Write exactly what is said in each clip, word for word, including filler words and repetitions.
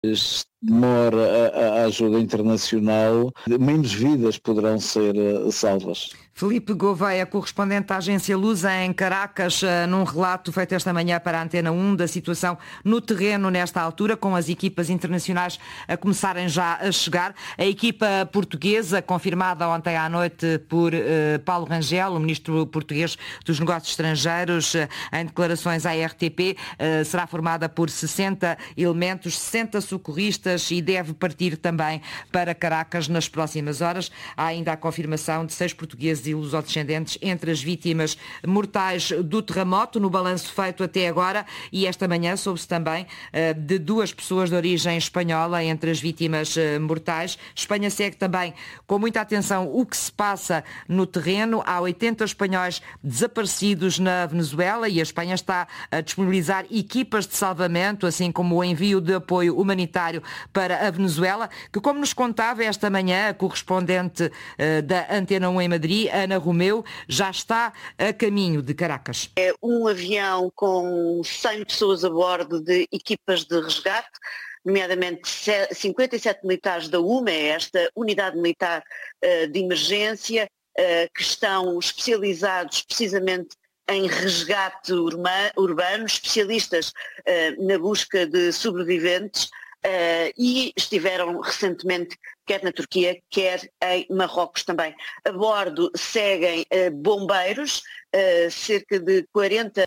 demora a, a ajuda internacional, menos vidas poderão ser salvas. Filipe Gouveia, correspondente da agência Lusa em Caracas, num relato feito esta manhã para a Antena um da situação no terreno nesta altura, com as equipas internacionais a começarem já a chegar. A equipa portuguesa, confirmada ontem à noite por uh, Paulo Rangel, o ministro português dos Negócios Estrangeiros, uh, em declarações à R T P, uh, será formada por sessenta elementos, sessenta socorristas e deve partir também para Caracas nas próximas horas. Há ainda a confirmação de seis portugueses e lusodescendentes entre as vítimas mortais do terremoto, no balanço feito até agora, e esta manhã soube-se também uh, de duas pessoas de origem espanhola entre as vítimas uh, mortais. Espanha segue também com muita atenção o que se passa no terreno. Há oitenta espanhóis desaparecidos na Venezuela e a Espanha está a disponibilizar equipas de salvamento, assim como o envio de apoio humanitário para a Venezuela, que, como nos contava esta manhã a correspondente uh, da Antena um em Madrid, Ana Romeu, já está a caminho de Caracas. É um avião com cem pessoas a bordo de equipas de resgate, nomeadamente cinquenta e sete militares da U M E, esta unidade militar uh, de emergência, uh, que estão especializados precisamente em resgate urma, urbano, especialistas uh, na busca de sobreviventes. Uh, e estiveram recentemente quer na Turquia, quer em Marrocos também. A bordo seguem uh, bombeiros, uh, cerca de quarenta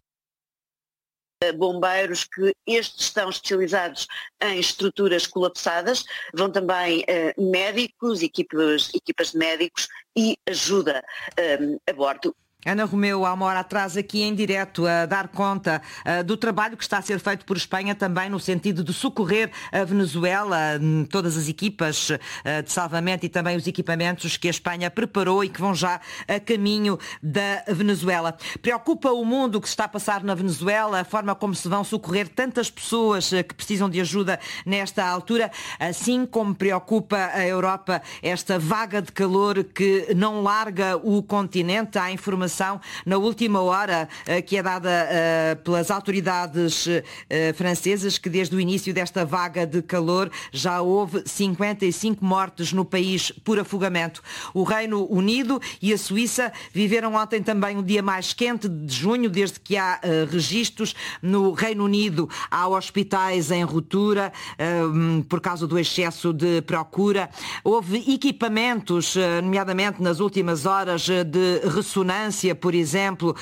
bombeiros, que estes estão especializados em estruturas colapsadas. Vão também uh, médicos, equipas, equipas de médicos e ajuda um, a bordo. Ana Romeu, há uma hora atrás, aqui em direto, a dar conta uh, do trabalho que está a ser feito por Espanha, também no sentido de socorrer a Venezuela, todas as equipas uh, de salvamento e também os equipamentos que a Espanha preparou e que vão já a caminho da Venezuela. Preocupa o mundo o que se está a passar na Venezuela, a forma como se vão socorrer tantas pessoas uh, que precisam de ajuda nesta altura, assim como preocupa a Europa esta vaga de calor que não larga o continente. Há informação na última hora que é dada pelas autoridades francesas que desde o início desta vaga de calor já houve cinquenta e cinco mortes no país por afogamento. O Reino Unido e a Suíça viveram ontem também o dia mais quente de junho, desde que há registros. No Reino Unido há hospitais em ruptura por causa do excesso de procura. Houve equipamentos, nomeadamente nas últimas horas, de ressonância, por exemplo,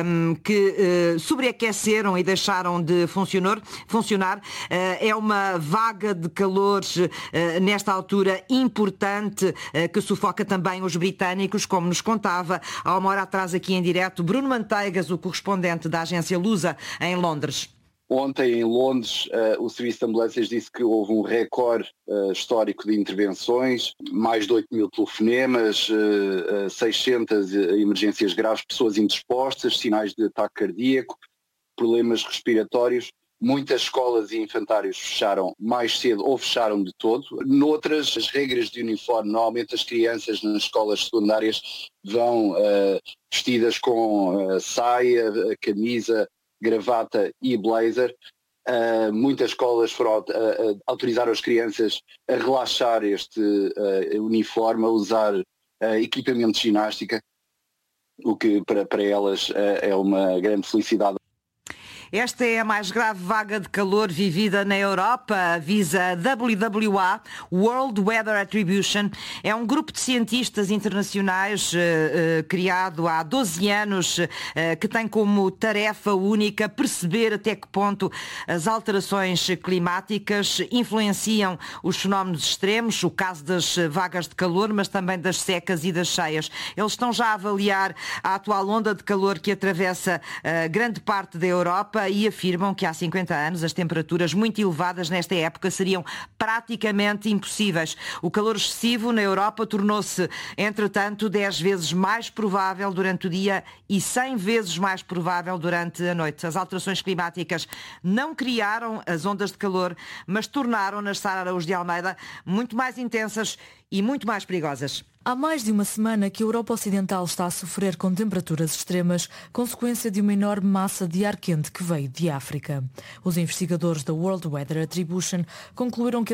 que sobreaqueceram e deixaram de funcionar. funcionar. É uma vaga de calor nesta altura importante que sufoca também os britânicos, como nos contava há uma hora atrás aqui em direto Bruno Manteigas, o correspondente da agência Lusa em Londres. Ontem, em Londres, uh, o Serviço de Ambulâncias disse que houve um recorde uh, histórico de intervenções, mais de oito mil telefonemas, uh, uh, seiscentas emergências graves, pessoas indispostas, sinais de ataque cardíaco, problemas respiratórios. Muitas escolas e infantários fecharam mais cedo ou fecharam de todo. Noutras, as regras de uniforme, normalmente as crianças nas escolas secundárias vão uh, vestidas com uh, saia, camisa, gravata e blazer. Uh, muitas escolas foram uh, uh, autorizaram as crianças a relaxar este uh, uniforme, a usar uh, equipamento de ginástica, o que para, para elas uh, é uma grande felicidade. Esta é a mais grave vaga de calor vivida na Europa, avisa a W W A, World Weather Attribution. É um grupo de cientistas internacionais uh, uh, criado há doze anos, uh, que tem como tarefa única perceber até que ponto as alterações climáticas influenciam os fenómenos extremos, o caso das vagas de calor, mas também das secas e das cheias. Eles estão já a avaliar a atual onda de calor que atravessa uh, grande parte da Europa e afirmam que há cinquenta anos as temperaturas muito elevadas nesta época seriam praticamente impossíveis. O calor excessivo na Europa tornou-se, entretanto, dez vezes mais provável durante o dia e cem vezes mais provável durante a noite. As alterações climáticas não criaram as ondas de calor, mas tornaram-nas, Sara Araújo de Almeida, muito mais intensas e muito mais perigosas. Há mais de uma semana que a Europa Ocidental está a sofrer com temperaturas extremas, consequência de uma enorme massa de ar quente que veio de África. Os investigadores da World Weather Attribution concluíram que